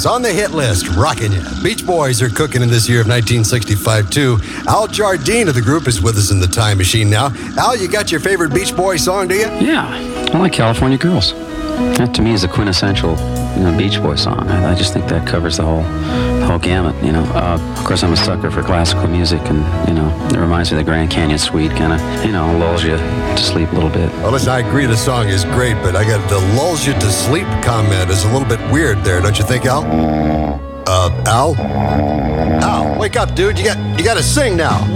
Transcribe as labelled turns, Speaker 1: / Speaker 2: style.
Speaker 1: Beatles on the hit list, rocking you. Beach Boys are cooking in this year of 1965, too. Al Jardine of the group is with us in the time machine now. Al, you got your favorite Beach Boys song, do you?
Speaker 2: Yeah, I like California Girls. That to me is a quintessential, Beach Boy song. I just think that covers the whole gamut. Of course, I'm a sucker for classical music, and it reminds me of the Grand Canyon Suite. Kind of, lulls you to sleep a little bit.
Speaker 1: Well, listen, I agree the song is great, but I got the lulls you to sleep comment is a little bit weird there, don't you think, Al? Al, wake up, dude! You got to sing now.